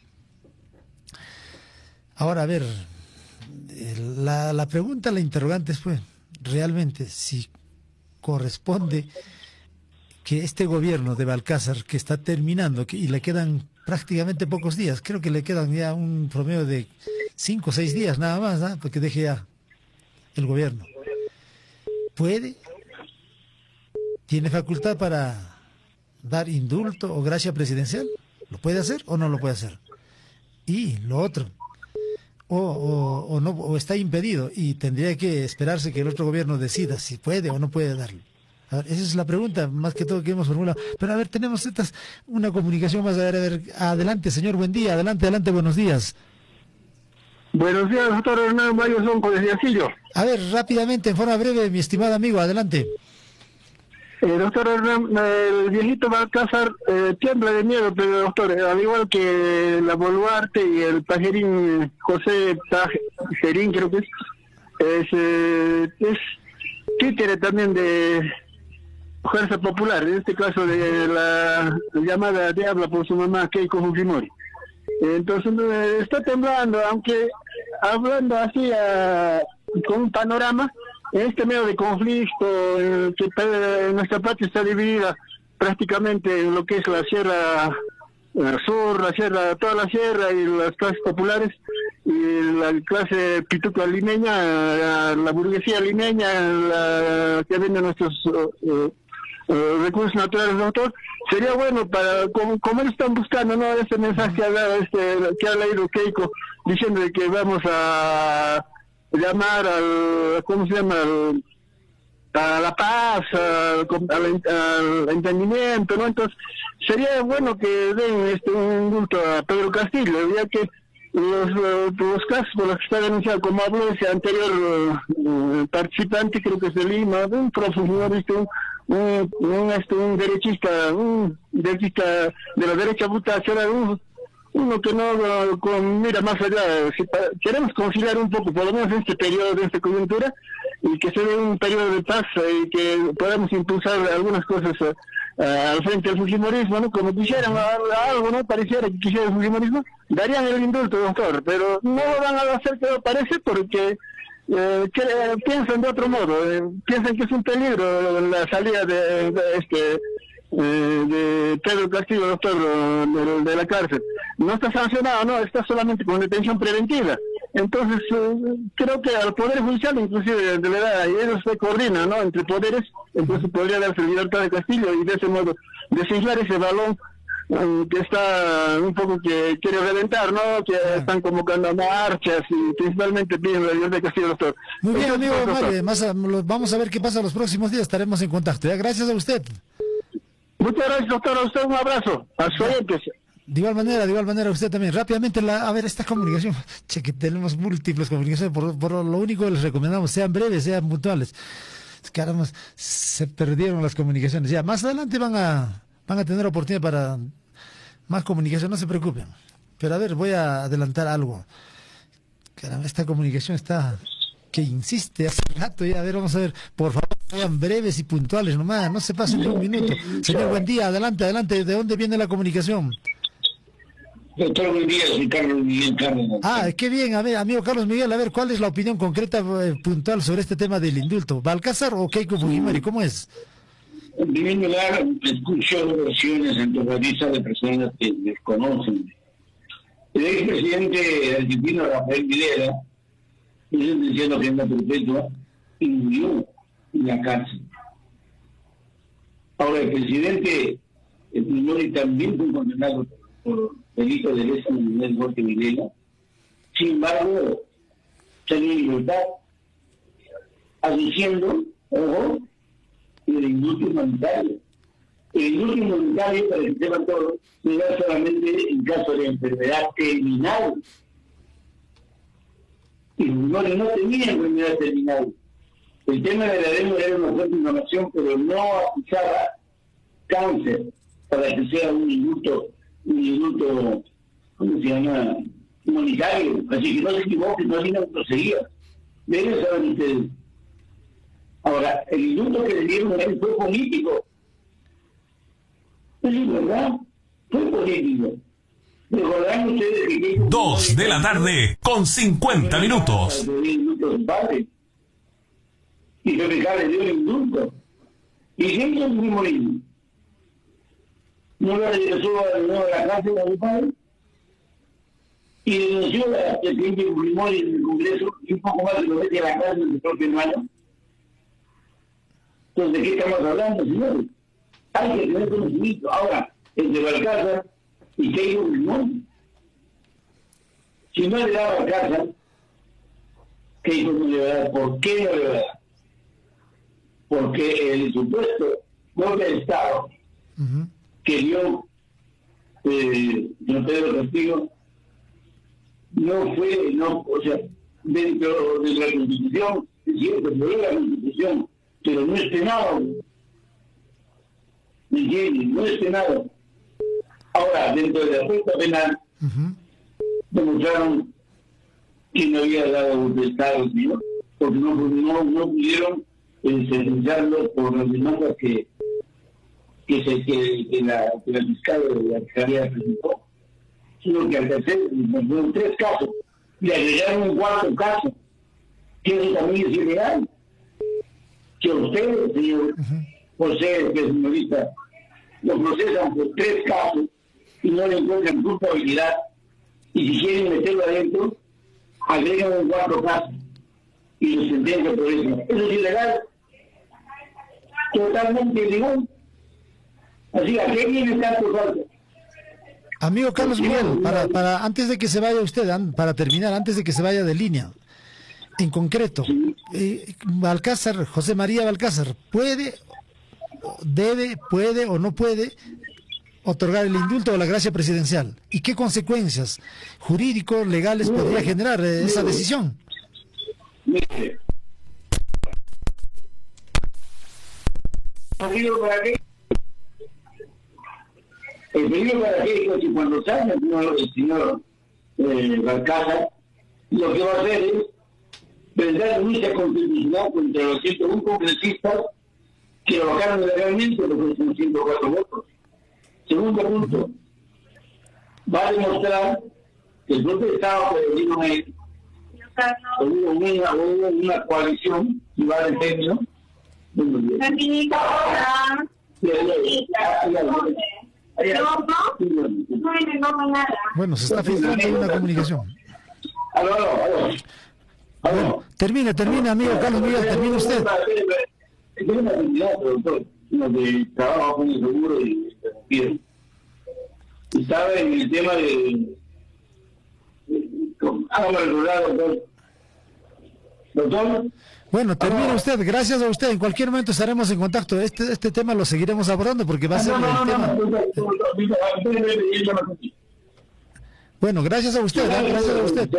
Ahora, a ver, la, la pregunta, la interrogante es, pues, realmente, si corresponde que este gobierno de Balcázar, que está terminando, que, y le quedan prácticamente pocos días, creo que le quedan ya un promedio de cinco o seis días nada más, ¿no? Porque deje ya el gobierno. ¿Puede? ¿Tiene facultad para dar indulto o gracia presidencial? ¿Lo puede hacer o no lo puede hacer? Y lo otro, o, o, o, no, o está impedido y tendría que esperarse que el otro gobierno decida si puede o no puede darlo. A ver, esa es la pregunta, más que todo que hemos formulado. Pero a ver, tenemos estas, una comunicación más. A ver, a ver, adelante, señor, buen día. Adelante, adelante, buenos días. Buenos días, doctor Hernán Mayo Sonco, desde Asillo. A ver, rápidamente, en forma breve, mi estimado amigo, adelante. Eh, doctor Hernán, el viejito Balcázar eh, tiembla de miedo, pero doctor, al igual que la Boluarte y el pajerín José Pajerín, creo que es, es, eh, es títere también de... Fuerza Popular, en este caso de la llamada Diabla por su mamá Keiko Fujimori. Entonces está temblando, aunque hablando así a, con un panorama, en este medio de conflicto, en que en nuestra patria está dividida prácticamente en lo que es la Sierra la Sur, la Sierra, toda la Sierra y las clases populares, y la clase pituca limeña, la, la burguesía limeña, la que vende nuestros uh, uh, recursos naturales, doctor. Sería bueno para, como, como ellos están buscando, ¿no? Ese mensaje que ha dado, este, que ha leído Keiko, diciendo de que vamos a llamar al, ¿cómo se llama? Al, a la paz, al, al, al entendimiento, ¿no? Entonces, sería bueno que den este un indulto a Pedro Castillo, ya que los, los, los casos por los que está denunciado, como habló ese anterior uh, participante, creo que es de Lima, un prófugo, ¿viste? Un, un, un, este, un derechista, un derechista de la derecha bruta, será un uno que no uh, con, mira más allá. Si pa, queremos conciliar un poco, por lo menos en este periodo, de esta coyuntura, y que se dé un periodo de paz y que podamos impulsar algunas cosas uh, uh, al frente del fujimorismo, ¿no? Como quisieran algo, ¿no? Pareciera que quisiera el fujimorismo, darían el indulto, doctor, pero no lo van a hacer, que parece, porque eh, que, eh, piensan de otro modo, eh, piensan que es un peligro la salida de, de este Eh, de Pedro Castillo, doctor, de, de la cárcel. No está sancionado, no, está solamente con detención preventiva. Entonces, eh, creo que al Poder Judicial, inclusive de la edad, y ellos se coordinan, ¿no?, entre poderes, entonces podría darse libertad de Castillo y de ese modo desinflar ese balón eh, que está un poco que quiere reventar, ¿no?, que están convocando a marchas y principalmente piden la libertad de Castillo, doctor. Muy bien, amigo Mario, más a, vamos a ver qué pasa los próximos días, estaremos en contacto. ¿Ya? Gracias a usted. Muchas gracias, doctor. A usted un abrazo. A su oyentes. De igual manera, de igual manera a usted también. Rápidamente, la, a ver, esta comunicación. Che, que tenemos múltiples comunicaciones. Por, por lo único que les recomendamos, sean breves, sean puntuales. Caramba, se perdieron las comunicaciones. Ya, más adelante van a, van a tener oportunidad para más comunicación, no se preocupen. Pero a ver, voy a adelantar algo. Caramba, esta comunicación está... que insiste hace rato ya. A ver, vamos a ver, por favor, sean breves y puntuales nomás, no se pasen de un minuto. Señor, buen día, adelante, adelante, ¿de dónde viene la comunicación? Doctor, buen día, soy Carlos Miguel Carlos. Ah, qué bien, a ver, amigo Carlos Miguel, a ver, ¿cuál es la opinión concreta, eh, puntual sobre este tema del indulto? ¿Balcázar o Keiko Fujimori? ¿Cómo es? En primer lugar, escucho versiones antojadizas de personas que desconocen. El expresidente argentino Rafael Videla, diciendo que anda perpetua, y murió en la cárcel. Ahora, el presidente Fujimori también fue condenado por delito de lesa humanidad Jorge Videla. Sin embargo, salió en libertad, aduciendo, ojo, el indulto humanitario. El indulto humanitario, para que sepan todos, se da solamente en caso de enfermedad terminal. Y no, no tenía enfermedad terminal. El tema de la demo era una fuerte inflamación, pero no acusaba cáncer para que sea un indulto, un indulto, ¿cómo se llama?, humanitario. Así que no se equivoquen, no hay una grosería. De eso saben ustedes. Ahora, el indulto que le dieron a él fue político. Eso es verdad, fue político. Dos de la tarde con cincuenta minutos. Y se me cae dio el indulto. Y siempre el Fujimorismo no lo regresó a la cárcel a mi padre y denunció al presidente Fujimori en el Congreso y un poco más de lo mete a la cárcel de su propio hermano. Entonces, ¿de qué estamos hablando, señores? Hay que tener conocimiento. Ahora, el de Balcázar y Keiko Fujimori, si no le da Balcázar, Keiko no le va a dar. ¿Por qué no le va a dar? Porque el supuesto golpe de Estado uh-huh. que dio eh, don Pedro Castillo no fue, no, o sea, dentro de la Constitución, es cierto, no es la Constitución, pero no es penado. ¿Me entiendes? No es penado. Ahora, dentro de la puesta penal, uh-huh. demostraron que no había dado golpe de Estado, ¿sí? Porque no, no, no pudieron eh, sentenciarlo por las demandas que que, se, que, que, la, que la fiscal de la Fiscalía presentó, sino que al tercer, en tres casos, le agregaron un cuarto caso, que eso también es ilegal. Que usted, señor José, que es señorita, lo procesan por tres casos y no le encuentran culpabilidad, y si quieren meterlo adentro, agregan un cuarto caso y lo sentencian por eso. Eso es ilegal. Totalmente ilegal. Así, ¿a qué viene tanto falta? Amigo Carlos Miguel, para, para antes de que se vaya usted, para terminar, antes de que se vaya de línea, en concreto, eh, Balcázar, José María Balcázar, ¿puede, debe, puede o no puede otorgar el indulto o la gracia presidencial? ¿Y qué consecuencias jurídicos, legales podría generar eh, esa decisión? Mire, ¿para qué? El peligro para qué es que cuando salga el señor eh, Balcázar, lo que va a hacer es presentar denuncia constitucional contra los ciento uno congresistas que lo bajaron legalmente, porque son ciento cuatro votos. Segundo punto, va a demostrar que el propio Estado federal es hubo una, hubo una coalición y va de término. Bueno, se está filtrando una comunicación. Aló, aló, aló. Bueno, termine, termine, amigo Carlos Miguel, termine usted. Es una cantidad, doctor, donde trabajo con el seguro y se estaba en el tema de... Hágame recordar, doctor. Doctor. Bueno, termina usted, gracias a usted. En cualquier momento estaremos en contacto. Este este tema lo seguiremos abordando porque va a ser el tema. Bueno, gracias a usted, ¿eh? Gracias a usted.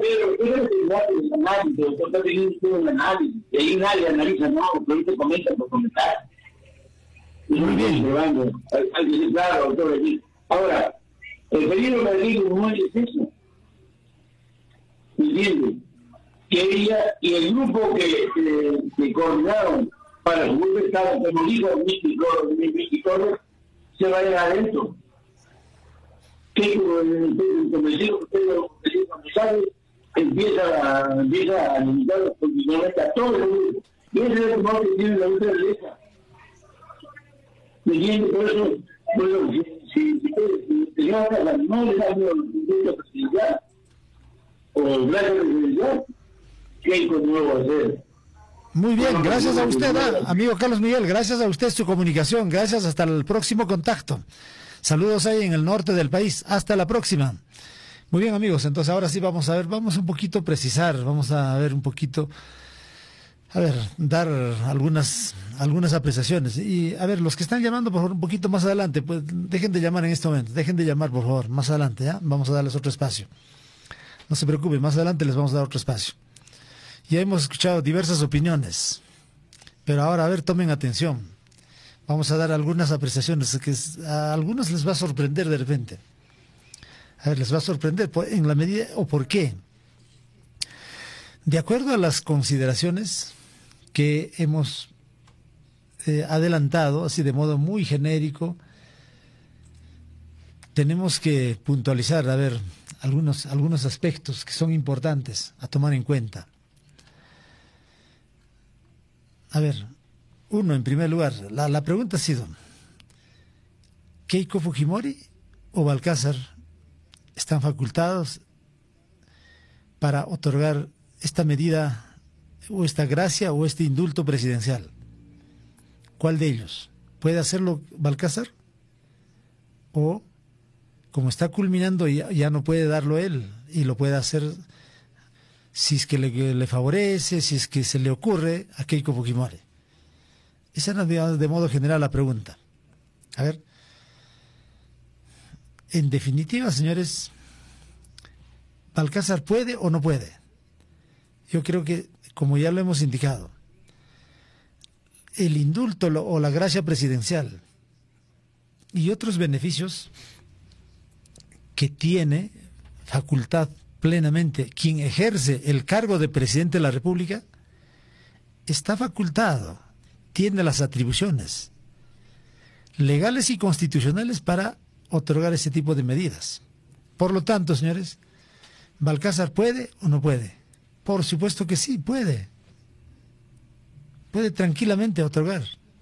Muy bien. Ahora, el peligro que digo no es eso. ¿Entiendes? Que ella y el grupo que, que, que coordinaron para su grupo de Estado, como dijo Miki Torres, se vayan adentro. Que convencido que usted lo sabe, empieza a, empieza a limitar continuamente a todo el mundo. Y ese es el problema que tiene la lucha de derecha. ¿Me entiendes? Por eso, por eso si, si, si, si teníamos que hablar, no le damos el derecho presidencial o gracias presidencial, ¿qué hay con nuevo hacer? Muy bien, gracias a usted, ¿eh? Amigo Carlos Miguel, gracias a usted su comunicación, gracias, hasta el próximo contacto. Saludos ahí en el norte del país, hasta la próxima. Muy bien, amigos, entonces ahora sí vamos a ver, vamos un poquito a precisar, vamos a ver un poquito, a ver, dar algunas algunas apreciaciones. Y a ver, los que están llamando, por favor, un poquito más adelante, pues dejen de llamar en este momento, dejen de llamar, por favor, más adelante, ¿ya? Vamos a darles otro espacio. No se preocupen, más adelante les vamos a dar otro espacio. Ya hemos escuchado diversas opiniones, pero ahora, a ver, tomen atención. Vamos a dar algunas apreciaciones que a algunos les va a sorprender de repente. A ver, les va a sorprender en la medida o por qué. De acuerdo a las consideraciones que hemos eh, adelantado, así de modo muy genérico, tenemos que puntualizar, a ver, algunos, algunos aspectos que son importantes a tomar en cuenta. A ver, uno, en primer lugar, la, la pregunta ha sido, ¿Keiko Fujimori o Balcázar están facultados para otorgar esta medida o esta gracia o este indulto presidencial? ¿Cuál de ellos? ¿Puede hacerlo Balcázar? ¿O, como está culminando, ya, ya no puede darlo él y lo puede hacer si es que le, le favorece, si es que se le ocurre a Keiko Fujimori? Esa es de, de modo general la pregunta. A ver, en definitiva, señores, ¿Balcázar puede o no puede? Yo creo que, como ya lo hemos indicado, el indulto o la gracia presidencial y otros beneficios que tiene facultad plenamente quien ejerce el cargo de presidente de la República, está facultado, tiene las atribuciones, legales y constitucionales para otorgar ese tipo de medidas. Por lo tanto, señores, ¿Balcázar puede o no puede? Por supuesto que sí, puede. Puede tranquilamente otorgar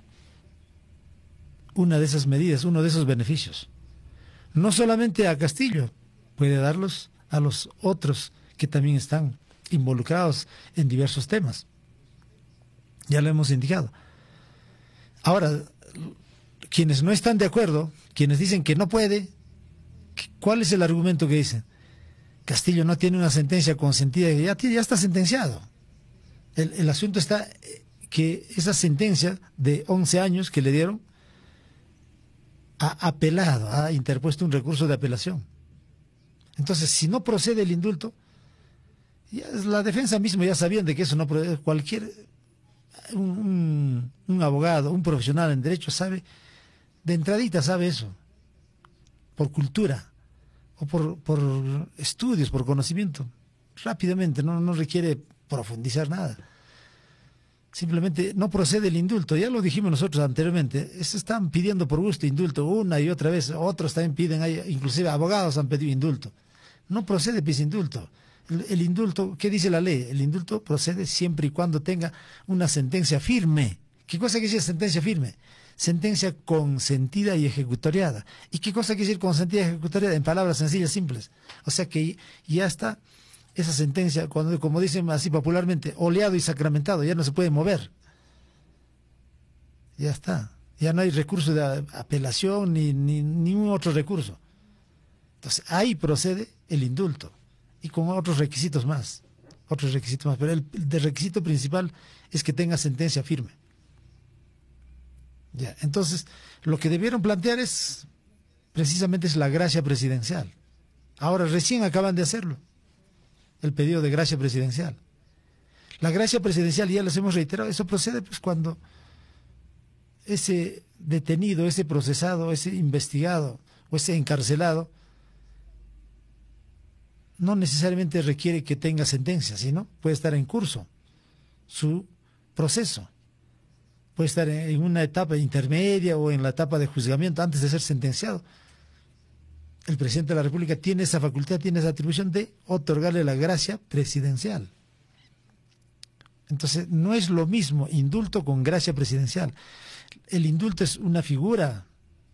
una de esas medidas, uno de esos beneficios. No solamente a Castillo, puede darlos a los otros que también están involucrados en diversos temas. Ya lo hemos indicado. Ahora, quienes no están de acuerdo, quienes dicen que no puede, ¿cuál es el argumento que dicen? Castillo no tiene una sentencia consentida, ya, ya está sentenciado. El, el asunto está que esa sentencia de once años que le dieron, ha apelado, ha interpuesto un recurso de apelación. Entonces, si no procede el indulto, ya la defensa misma ya sabían de que eso no procede. Cualquier un, un, un abogado, un profesional en derecho sabe, de entradita sabe eso, por cultura o por, por estudios, por conocimiento, rápidamente, no, no requiere profundizar nada. Simplemente no procede el indulto, ya lo dijimos nosotros anteriormente, se están pidiendo por gusto indulto una y otra vez, otros también piden, hay, inclusive abogados han pedido indulto. No procede pues indulto. El, el indulto, ¿qué dice la ley? El indulto procede siempre y cuando tenga una sentencia firme. ¿Qué cosa quiere decir sentencia firme? Sentencia consentida y ejecutoriada. ¿Y qué cosa quiere decir consentida y ejecutoriada? En palabras sencillas, simples. O sea que ya está esa sentencia, cuando, como dicen así popularmente, oleado y sacramentado, ya no se puede mover. Ya está. Ya no hay recurso de apelación ni, ni ningún otro recurso. Entonces, ahí procede el indulto. Y con otros requisitos más. Otros requisitos más. Pero el, el requisito principal es que tenga sentencia firme. Ya. Entonces, lo que debieron plantear es, precisamente es la gracia presidencial. Ahora, recién acaban de hacerlo. El pedido de gracia presidencial. La gracia presidencial, ya les hemos reiterado, eso procede pues cuando ese detenido, ese procesado, ese investigado o ese encarcelado no necesariamente requiere que tenga sentencia, sino puede estar en curso su proceso. Puede estar en una etapa intermedia o en la etapa de juzgamiento antes de ser sentenciado. El presidente de la República tiene esa facultad, tiene esa atribución de otorgarle la gracia presidencial. Entonces, no es lo mismo indulto con gracia presidencial. El indulto es una figura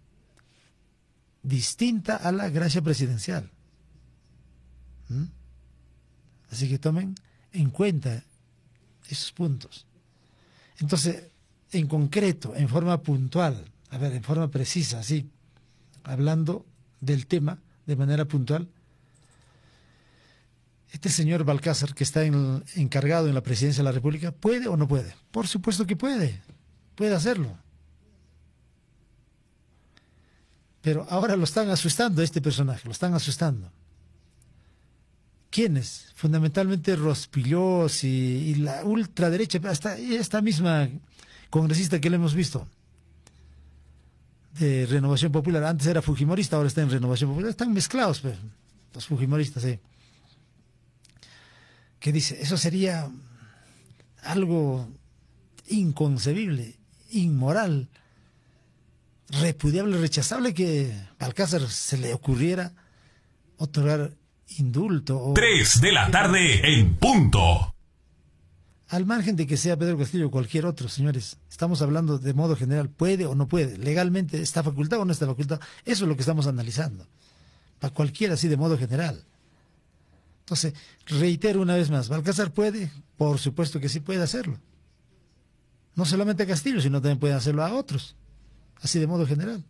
distinta a la gracia presidencial. ¿Mm? Así que tomen en cuenta esos puntos. Entonces, en concreto, en forma puntual, a ver, en forma precisa, así, hablando del tema de manera puntual, este señor Balcázar, que está en, encargado en la presidencia de la República, ¿puede o no puede? Por supuesto que puede, puede hacerlo. Pero ahora lo están asustando, este personaje, lo están asustando. ¿Quiénes? Fundamentalmente Rospillós y, y la ultraderecha, hasta esta misma congresista que le hemos visto, de Renovación Popular. Antes era fujimorista, ahora está en Renovación Popular. Están mezclados, pues, los fujimoristas, ¿eh? Que dice, eso sería algo inconcebible, inmoral, repudiable, rechazable, que a Balcázar se le ocurriera otorgar indulto. O Tres de la tarde en punto. Al margen de que sea Pedro Castillo o cualquier otro, señores, estamos hablando de modo general, ¿puede o no puede? ¿Legalmente está facultado o no está facultado? Eso es lo que estamos analizando. Para cualquiera, así de modo general. Entonces, reitero una vez más, ¿Balcázar puede? Por supuesto que sí puede hacerlo. No solamente a Castillo, sino también puede hacerlo a otros, así de modo general.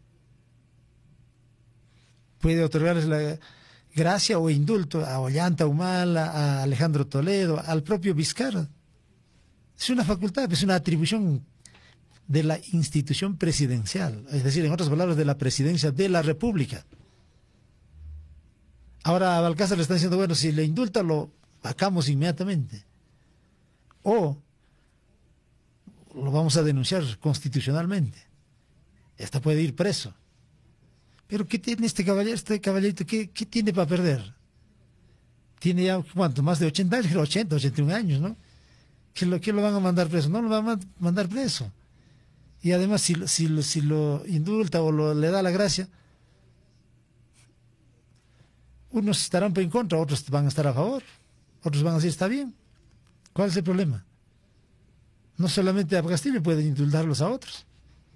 Puede otorgarles la gracia o indulto a Ollanta Humala, a Alejandro Toledo, al propio Vizcarra. Es una facultad, es una atribución de la institución presidencial, es decir, en otras palabras, de la presidencia de la República. Ahora a Balcázar le están diciendo, bueno, si le indulta, lo vacamos inmediatamente. O lo vamos a denunciar constitucionalmente. Hasta puede ir preso. Pero ¿qué tiene este caballero, este caballerito? ¿Qué, qué tiene para perder? Tiene ya, ¿cuánto? Más de ochenta años, ochenta, ochenta y un años, ¿no? ¿Qué lo, qué lo van a mandar preso? No lo van a mandar preso. Y además, si, si, si lo indulta o lo, le da la gracia, unos estarán en contra, otros van a estar a favor, otros van a decir, está bien. ¿Cuál es el problema? No solamente a Castillo pueden indultarlos a otros.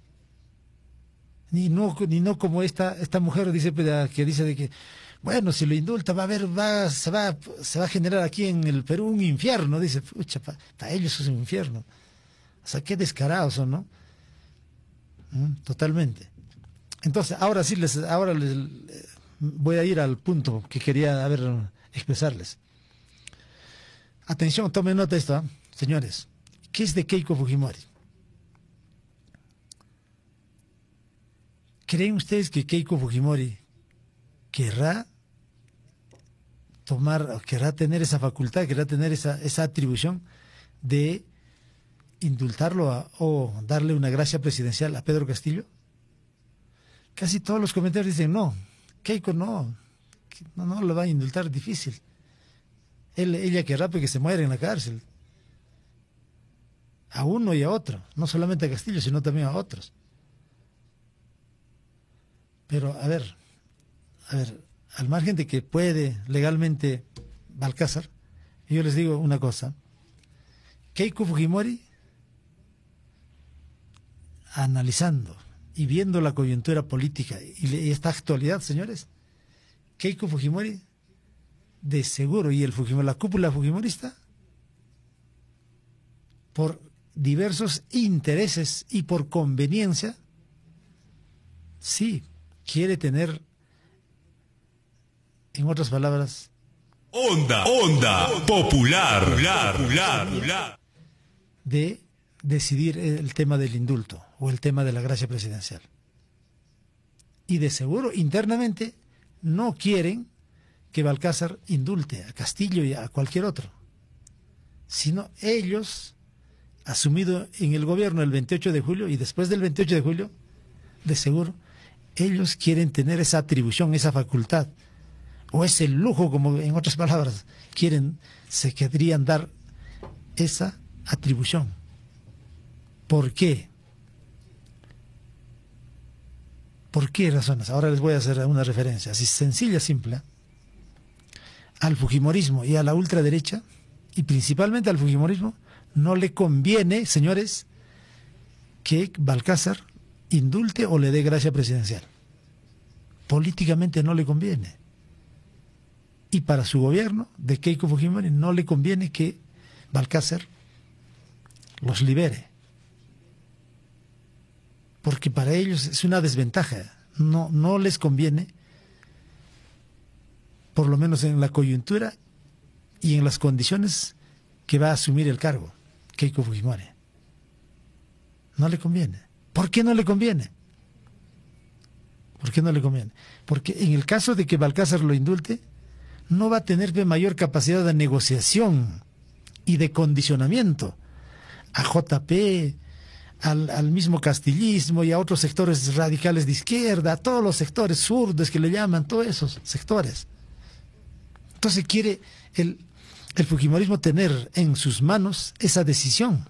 Ni no, ni no como esta, esta mujer dice, que dice de que, bueno, si lo indulta va a haber, va, se va, se va a generar aquí en el Perú un infierno, dice, pucha, para pa ellos es un infierno. O sea, qué descarados son, ¿no? ¿Mm? Totalmente. Entonces, ahora sí les, ahora les voy a ir al punto que quería a ver, expresarles. Atención, tomen nota de esto, ¿eh? Señores. ¿Qué es de Keiko Fujimori? ¿Creen ustedes que Keiko Fujimori querrá tomar, querrá tener esa facultad, querrá tener esa, esa atribución de indultarlo a, o darle una gracia presidencial a Pedro Castillo? Casi todos los comentarios dicen no, Keiko no, no, no lo va a indultar, difícil. Él, ella querrá que se muera en la cárcel. A uno y a otro, no solamente a Castillo, sino también a otros. Pero, a ver, a ver, al margen de que puede legalmente Balcázar, yo les digo una cosa. Keiko Fujimori, analizando y viendo la coyuntura política y, y esta actualidad, señores, Keiko Fujimori, de seguro, y el Fujimori, la cúpula fujimorista, por diversos intereses y por conveniencia, sí, quiere tener, en otras palabras, onda, onda, popular, popular, popular, popular, de decidir el tema del indulto o el tema de la gracia presidencial. Y de seguro, internamente, no quieren que Balcázar indulte a Castillo y a cualquier otro, sino ellos, asumido en el gobierno el veintiocho de julio, y después del veintiocho de julio, de seguro, ellos quieren tener esa atribución, esa facultad, o ese lujo, como en otras palabras, quieren, se querrían dar esa atribución. ¿Por qué? ¿Por qué razones? Ahora les voy a hacer una referencia, así sencilla, simple, al fujimorismo y a la ultraderecha, y principalmente al fujimorismo, no le conviene, señores, que Balcázar indulte o le dé gracia presidencial. Políticamente no le conviene. Y para su gobierno, de Keiko Fujimori, no le conviene que Balcázar los libere. Porque para ellos es una desventaja. No, no les conviene, por lo menos en la coyuntura y en las condiciones que va a asumir el cargo Keiko Fujimori. No le conviene. ¿Por qué no le conviene? ¿Por qué no le conviene? Porque en el caso de que Balcázar lo indulte, no va a tener mayor capacidad de negociación y de condicionamiento a J P, al, al mismo castillismo y a otros sectores radicales de izquierda, a todos los sectores zurdos que le llaman, todos esos sectores. Entonces quiere el, el fujimorismo tener en sus manos esa decisión.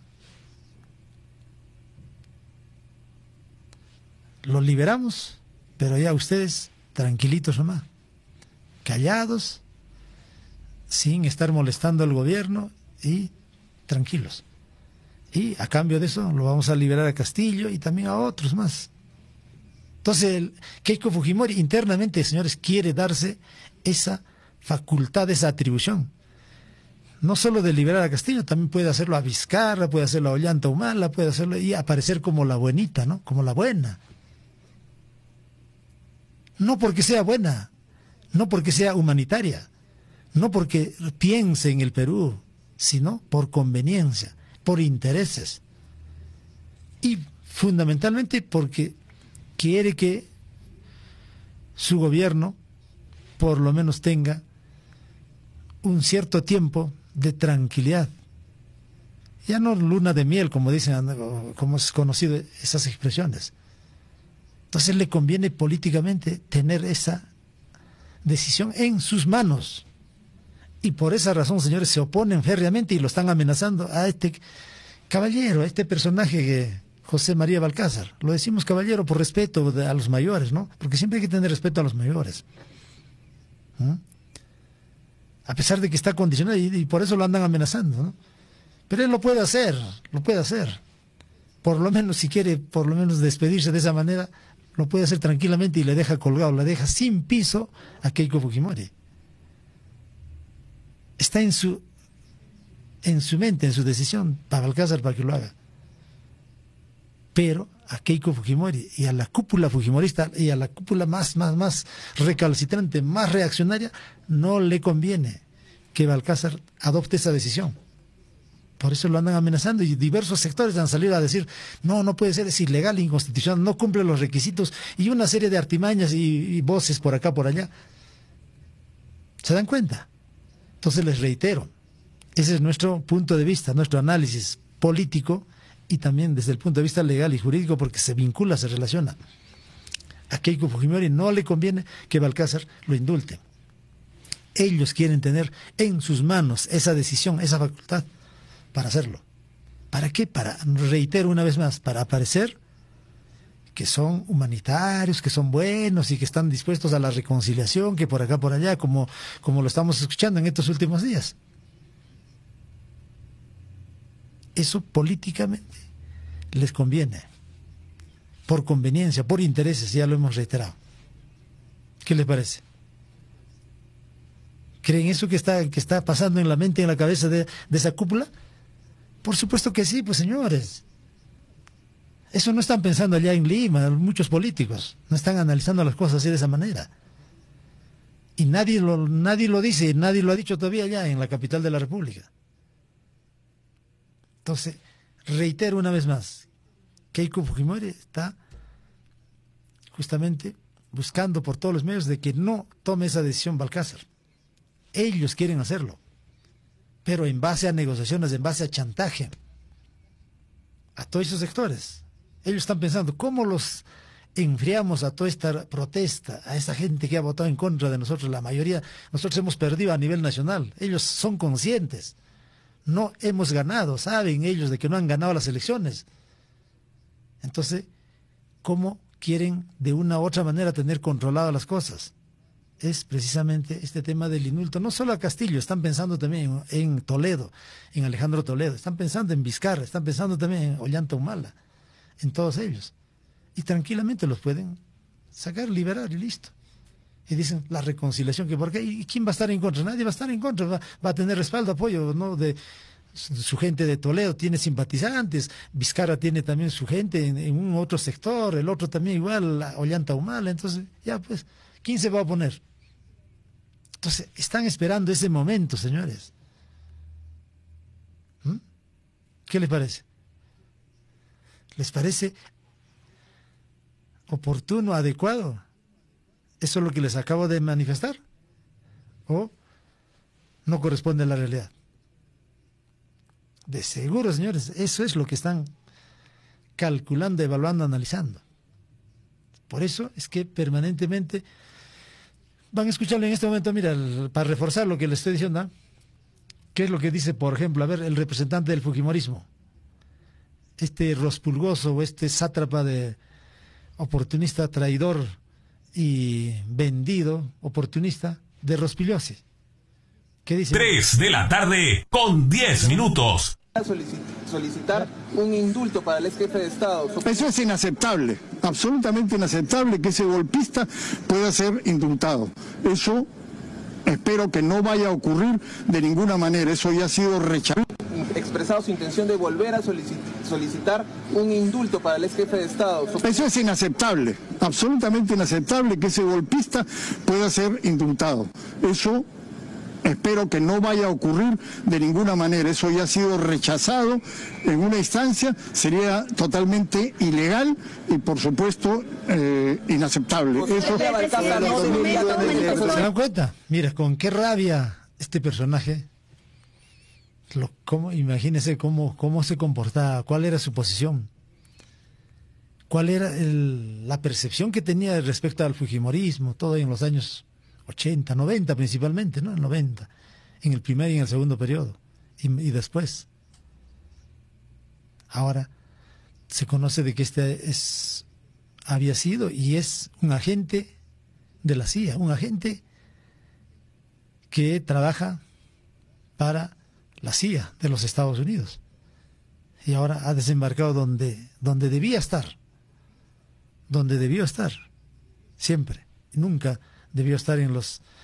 Lo liberamos, pero ya ustedes tranquilitos nomás, callados, sin estar molestando al gobierno y tranquilos. Y a cambio de eso lo vamos a liberar a Castillo y también a otros más. Entonces el Keiko Fujimori internamente, señores, quiere darse esa facultad, esa atribución. No solo de liberar a Castillo, también puede hacerlo a Vizcarra, puede hacerlo a Ollanta Humala, puede hacerlo y aparecer como la buenita, ¿no? Como la buena. No porque sea buena, no porque sea humanitaria, no porque piense en el Perú, sino por conveniencia, por intereses. Y fundamentalmente porque quiere que su gobierno por lo menos tenga un cierto tiempo de tranquilidad. Ya no luna de miel, como dicen, como es conocido esas expresiones. Entonces le conviene políticamente tener esa decisión en sus manos. Y por esa razón, señores, se oponen férreamente y lo están amenazando a este caballero, a este personaje que, José María Balcázar. Lo decimos, caballero, por respeto de, a los mayores, ¿no? Porque siempre hay que tener respeto a los mayores. ¿Mm? A pesar de que está condicionado y, y por eso lo andan amenazando, ¿no? Pero él lo puede hacer, lo puede hacer. Por lo menos, si quiere, por lo menos despedirse de esa manera, lo puede hacer tranquilamente y le deja colgado, le deja sin piso a Keiko Fujimori. Está en su, en su mente, en su decisión, para Balcázar, para que lo haga. Pero a Keiko Fujimori y a la cúpula fujimorista y a la cúpula más, más, más recalcitrante, más reaccionaria, no le conviene que Balcázar adopte esa decisión. Por eso lo andan amenazando y diversos sectores han salido a decir, no, no puede ser, es ilegal, inconstitucional, no cumple los requisitos, y una serie de artimañas y, y voces por acá, por allá. ¿Se dan cuenta? Entonces les reitero, ese es nuestro punto de vista, nuestro análisis político y también desde el punto de vista legal y jurídico, porque se vincula, se relaciona. A Keiko Fujimori no le conviene que Balcázar lo indulte. Ellos quieren tener en sus manos esa decisión, esa facultad para hacerlo. ¿Para qué? Para, reitero una vez más, para aparecer que son humanitarios, que son buenos y que están dispuestos a la reconciliación, que por acá, por allá, como, como lo estamos escuchando en estos últimos días. Eso políticamente les conviene, por conveniencia, por intereses, ya lo hemos reiterado. ¿Qué les parece? ¿Creen eso que está, que está pasando en la mente, en la cabeza de, de esa cúpula? Por supuesto que sí, pues señores. Eso no están pensando allá en Lima, muchos políticos no están analizando las cosas así de esa manera. Y nadie lo, nadie lo dice, nadie lo ha dicho todavía allá en la capital de la República. Entonces, reitero una vez más, Keiko Fujimori está justamente buscando por todos los medios de que no tome esa decisión Balcázar. Ellos quieren hacerlo, pero en base a negociaciones, en base a chantaje a todos esos sectores. Ellos están pensando, ¿cómo los enfriamos a toda esta protesta, a esa gente que ha votado en contra de nosotros? La mayoría, nosotros hemos perdido a nivel nacional. Ellos son conscientes. No hemos ganado, saben ellos de que no han ganado las elecciones. Entonces, ¿cómo quieren de una u otra manera tener controladas las cosas? Es precisamente este tema del indulto. No solo a Castillo, están pensando también en, en Toledo, en Alejandro Toledo, están pensando en Vizcarra, están pensando también en Ollanta Humala, en todos ellos. Y tranquilamente los pueden sacar, liberar y listo. Y dicen la reconciliación, que por qué, ¿y quién va a estar en contra? Nadie va a estar en contra, va, va a tener respaldo, apoyo, ¿no? De su gente de Toledo tiene simpatizantes, Vizcarra tiene también su gente en, en un otro sector, el otro también igual, Ollanta Humala. Entonces, ya pues, ¿quién se va a oponer? Entonces, están esperando ese momento, señores. ¿Mm? ¿Qué les parece? ¿Les parece oportuno, adecuado? ¿Eso es lo que les acabo de manifestar? ¿O no corresponde a la realidad? De seguro, señores, eso es lo que están calculando, evaluando, analizando. Por eso es que permanentemente van a escucharlo en este momento, mira, para reforzar lo que les estoy diciendo, ¿eh? ¿Qué es lo que dice, por ejemplo, a ver, el representante del fujimorismo? Este rospulgoso o este sátrapa de oportunista, traidor y vendido, oportunista, de Rospigliosi. ¿Qué dice? Tres de la tarde con diez minutos. Solicitar un indulto para el ex jefe de Estado. Eso es inaceptable, absolutamente inaceptable que ese golpista pueda ser indultado. Eso espero que no vaya a ocurrir de ninguna manera, eso ya ha sido rechazado. Expresado su intención de volver a solicitar un indulto para el ex jefe de Estado. Eso es inaceptable, absolutamente inaceptable que ese golpista pueda ser indultado. Eso espero que no vaya a ocurrir de ninguna manera, eso ya ha sido rechazado en una instancia, sería totalmente ilegal y por supuesto eh, inaceptable. Eso... ¿Se dan cuenta? Mira, con qué rabia este personaje, lo, cómo, imagínense cómo, cómo se comportaba, cuál era su posición, cuál era el, la percepción que tenía respecto al fujimorismo, todo en los años ochenta, noventa principalmente, ¿no? El noventa, en el primer y en el segundo periodo, y, y después. Ahora, se conoce de que este es, había sido y es un agente de la C I A, un agente que trabaja para la C I A de los Estados Unidos. Y ahora ha desembarcado donde, donde debía estar, donde debió estar, siempre. Nunca debió estar en los